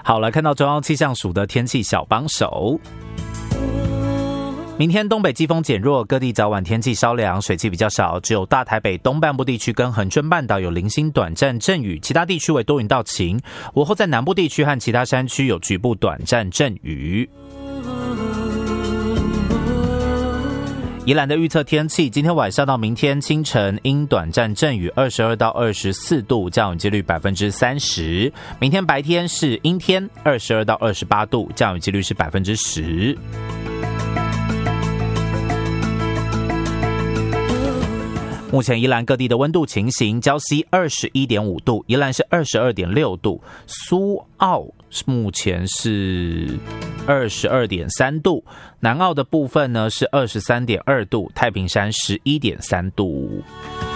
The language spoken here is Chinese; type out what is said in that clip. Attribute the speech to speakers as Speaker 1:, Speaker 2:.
Speaker 1: 好，来看到中央气象署的天气小帮手。明天东北季风减弱，各地早晚天气稍凉，水汽比较少，只有大台北东半部地区跟恒春半岛有零星短暂阵雨，其他地区为多云到晴。午后在南部地区和其他山区有局部短暂阵雨。宜兰的预测天气，今天晚上到明天清晨因短暂阵雨，22到24度，降雨几率30%。明天白天是阴天，22到28度，降雨几率是10%。目前宜兰各地的温度情形，礁溪21.5度，宜兰是22.6度，苏澳目前是22.3度，南澳的部分呢是23.2度，太平山11.3度。